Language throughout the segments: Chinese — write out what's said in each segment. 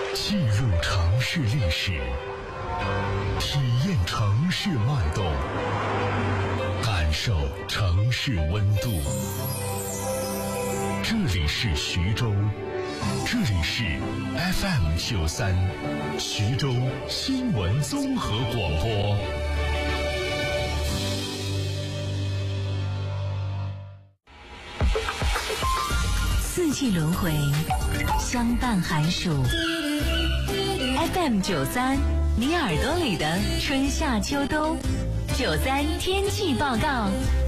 记录城市历史，体验城市脉动，感受城市温度。这里是徐州，这里是 FM93 徐州新闻综合广播。 四季轮回，相伴寒暑。FM93，你耳朵里的春夏秋冬。93天气报告，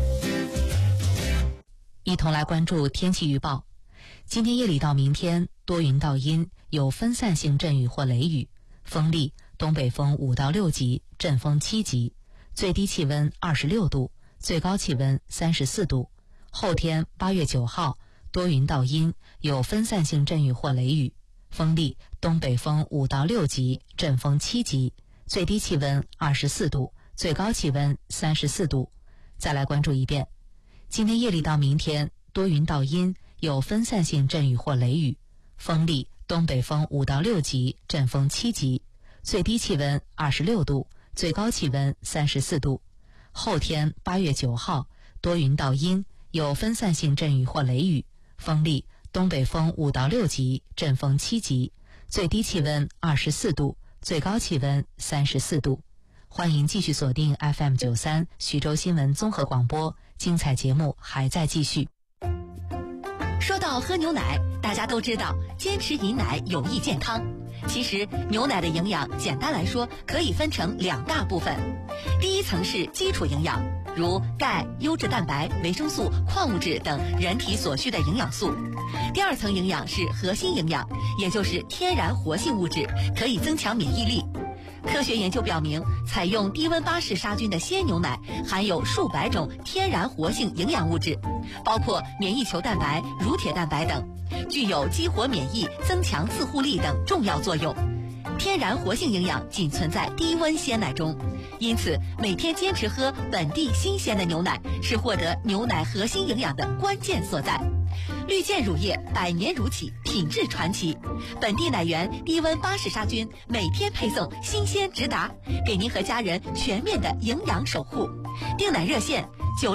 一同来关注天气预报。今天夜里到明天，多云到阴，有分散性阵雨或雷雨，风力东北风5到6级，阵风7级，最低气温26度，最高气温34度。后天8月9号，多云到阴，有分散性阵雨或雷雨，风力东北风5到6级，阵风7级，最低气温24度，最高气温34度。再来关注一遍，今天夜里到明天，多云到阴，有分散性阵雨或雷雨，风力东北风5到6级，阵风7级，最低气温26度，最高气温34度。后天8月9号，多云到阴，有分散性阵雨或雷雨，风力东北风5到6级，阵风7级，最低气温24度，最高气温34度。欢迎继续锁定 FM93 徐州新闻综合广播，精彩节目还在继续。 说到喝牛奶，大家都知道坚持饮奶有益健康。其实牛奶的营养简单来说可以分成2大部分，第一层是基础营养，如钙、优质蛋白、维生素、矿物质等人体所需的营养素。第二层营养是核心营养，也就是天然活性物质，可以增强免疫力。科学研究表明，采用低温巴氏杀菌的鲜牛奶含有数百种天然活性营养物质，包括免疫球蛋白、乳铁蛋白等，具有激活免疫、增强自护力等重要作用。天然活性营养仅存在低温鲜奶中，因此每天坚持喝本地新鲜的牛奶是获得牛奶核心营养的关键所在。绿箭乳业100年如起，品质传奇，本地奶源低温巴氏杀菌，每天配送新鲜直达，给您和家人全面的营养守护。订奶热线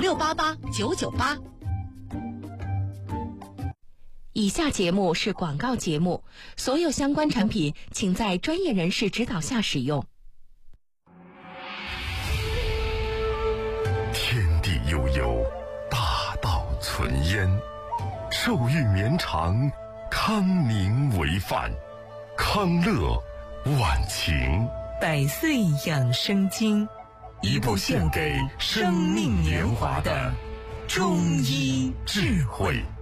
9688-998。 以下节目是广告节目，所有相关产品请在专业人士指导下使用。 天地悠悠，大道存焉，寿育绵长，康宁为范，康乐晚晴。 100岁养生经， 一部献给生命年华的中医智慧。